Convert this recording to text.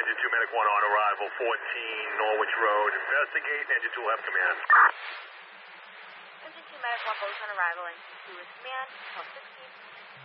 Engine 2 Medic 1 on arrival, 14 Norwich Road. Investigate, Engine 2 have command. Engine 2 Medic 1 both on arrival, Engine 2 is command, 1260.